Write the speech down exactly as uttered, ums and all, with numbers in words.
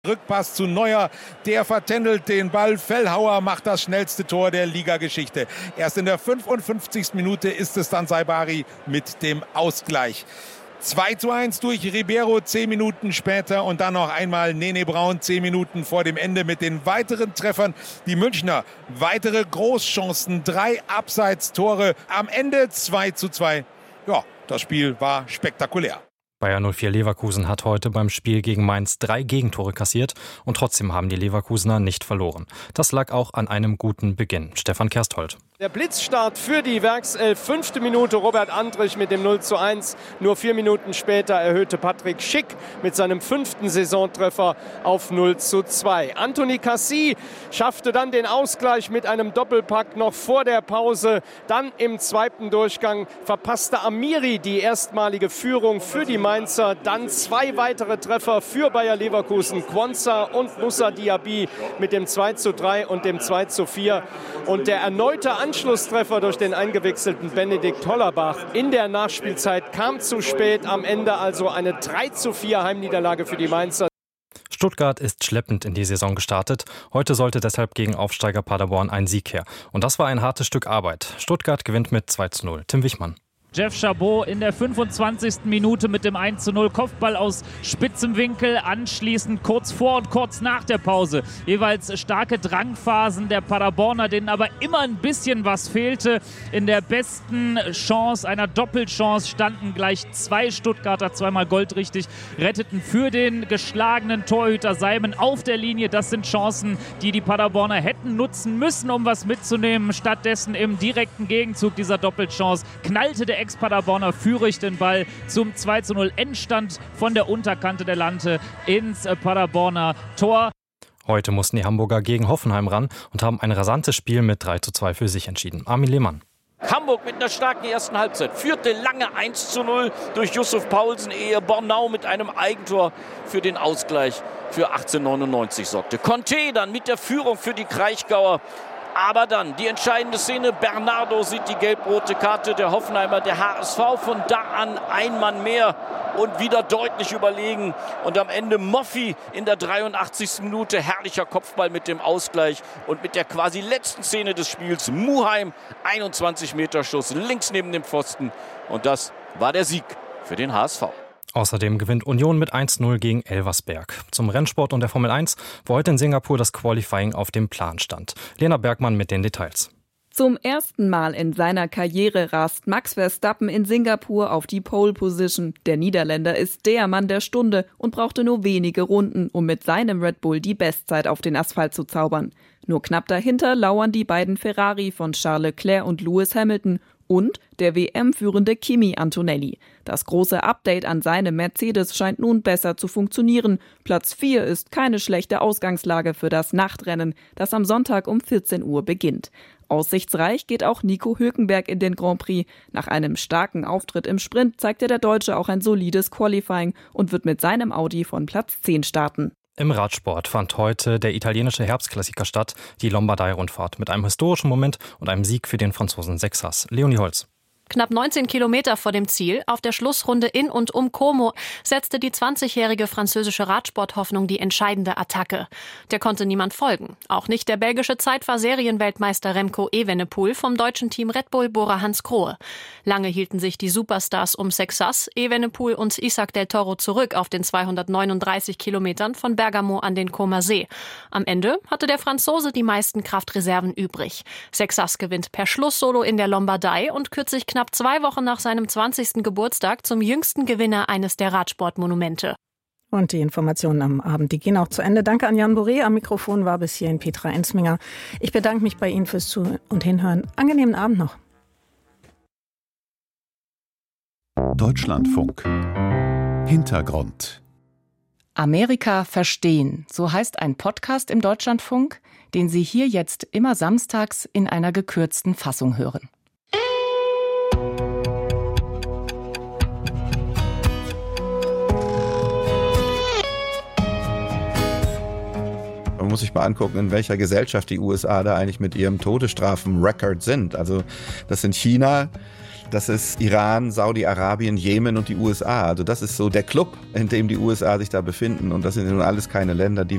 Rückpass zu Neuer, der vertändelt den Ball. Fellhauer macht das schnellste Tor der Ligageschichte. Erst in der fünfundfünfzigsten Minute ist es dann Saibari mit dem Ausgleich. zwei zu eins durch Ribeiro, zehn Minuten später und dann noch einmal Nene Braun, zehn Minuten vor dem Ende mit den weiteren Treffern. Die Münchner, weitere Großchancen, drei Abseitstore, am Ende zwei zu zwei. Ja, das Spiel war spektakulär. Bayer null vier Leverkusen hat heute beim Spiel gegen Mainz drei Gegentore kassiert und trotzdem haben die Leverkusener nicht verloren. Das lag auch an einem guten Beginn. Stefan Kersthold. Der Blitzstart für die Werkself, fünfte Minute, Robert Andrich mit dem null zu eins. Nur vier Minuten später erhöhte Patrick Schick mit seinem fünften Saisontreffer auf null zu zwei. Anthony Cassie schaffte dann den Ausgleich mit einem Doppelpack noch vor der Pause. Dann im zweiten Durchgang verpasste Amiri die erstmalige Führung für die Mainzer. Dann zwei weitere Treffer für Bayer Leverkusen, Quansah und Moussa Diaby mit dem zwei zu drei und dem zwei zu vier. Und der erneute Anschlusstreffer durch den eingewechselten Benedikt Hollerbach in der Nachspielzeit kam zu spät. Am Ende also eine drei zu vier Heimniederlage für die Mainzer. Stuttgart ist schleppend in die Saison gestartet. Heute sollte deshalb gegen Aufsteiger Paderborn ein Sieg her. Und das war ein hartes Stück Arbeit. Stuttgart gewinnt mit zwei zu null. Tim Wichmann. Jeff Chabot in der fünfundzwanzigsten Minute mit dem eins zu null Kopfball aus spitzem Winkel, anschließend kurz vor und kurz nach der Pause. Jeweils starke Drangphasen der Paderborner, denen aber immer ein bisschen was fehlte. In der besten Chance, einer Doppelchance, standen gleich zwei Stuttgarter, zweimal goldrichtig, retteten für den geschlagenen Torhüter Seimen auf der Linie. Das sind Chancen, die die Paderborner hätten nutzen müssen, um was mitzunehmen. Stattdessen im direkten Gegenzug dieser Doppelchance knallte der Ex-Paderborner Führig den Ball zum zwei zu null Endstand von der Unterkante der Latte ins Paderborner Tor. Heute mussten die Hamburger gegen Hoffenheim ran und haben ein rasantes Spiel mit drei zu zwei für sich entschieden. Armin Lehmann. Hamburg mit einer starken ersten Halbzeit führte lange eins zu null durch Yusuf Paulsen, ehe Bornau mit einem Eigentor für den Ausgleich für achtzehnhundertneunundneunzig sorgte. Conte dann mit der Führung für die Kraichgauer. Aber dann die entscheidende Szene, Bernardo sieht die gelb-rote Karte der Hoffenheimer, der H S V von da an ein Mann mehr und wieder deutlich überlegen. Und am Ende Moffi in der dreiundachtzigsten Minute, herrlicher Kopfball mit dem Ausgleich und mit der quasi letzten Szene des Spiels, Muheim, einundzwanzig Meter Schuss links neben dem Pfosten. Und das war der Sieg für den H S V. Außerdem gewinnt Union mit eins zu null gegen Elversberg. Zum Rennsport und der Formel eins, wo heute in Singapur das Qualifying auf dem Plan stand. Lena Bergmann mit den Details. Zum ersten Mal in seiner Karriere rast Max Verstappen in Singapur auf die Pole Position. Der Niederländer ist der Mann der Stunde und brauchte nur wenige Runden, um mit seinem Red Bull die Bestzeit auf den Asphalt zu zaubern. Nur knapp dahinter lauern die beiden Ferrari von Charles Leclerc und Lewis Hamilton und der W M-führende Kimi Antonelli. Das große Update an seinem Mercedes scheint nun besser zu funktionieren. Platz vier ist keine schlechte Ausgangslage für das Nachtrennen, das am Sonntag um vierzehn Uhr beginnt. Aussichtsreich geht auch Nico Hülkenberg in den Grand Prix. Nach einem starken Auftritt im Sprint zeigte der Deutsche auch ein solides Qualifying und wird mit seinem Audi von Platz zehn starten. Im Radsport fand heute der italienische Herbstklassiker statt, die Lombardei-Rundfahrt, mit einem historischen Moment und einem Sieg für den Franzosen Sexas. Leonie Holz. Knapp neunzehn Kilometer vor dem Ziel, auf der Schlussrunde in und um Como, setzte die zwanzigjährige französische Radsporthoffnung die entscheidende Attacke. Der konnte niemand folgen. Auch nicht der belgische Zeitfahr-Serienweltmeister Remco Evenepoel vom deutschen Team Red Bull Bora Hansgrohe. Lange hielten sich die Superstars um Sexas, Evenepoel und Isaac del Toro zurück auf den zweihundertneununddreißig Kilometern von Bergamo an den Comer See. Am Ende hatte der Franzose die meisten Kraftreserven übrig. Sexas gewinnt per Schlusssolo in der Lombardei und kürzt sich knapp zwei Wochen nach seinem zwanzigsten Geburtstag zum jüngsten Gewinner eines der Radsportmonumente. Und die Informationen am Abend, die gehen auch zu Ende. Danke an Jan Boré. Am Mikrofon war bis hierhin Petra Ensminger. Ich bedanke mich bei Ihnen fürs Zu- und Hinhören. Angenehmen Abend noch. Deutschlandfunk. Hintergrund. Amerika verstehen, so heißt ein Podcast im Deutschlandfunk, den Sie hier jetzt immer samstags in einer gekürzten Fassung hören. Man muss sich mal angucken, in welcher Gesellschaft die U S A da eigentlich mit ihrem Todesstrafen-Record sind. Also das sind China, Das ist Iran, Saudi-Arabien, Jemen und die U S A. Also das ist so der Club, in dem die U S A sich da befinden. Und das sind nun alles keine Länder, die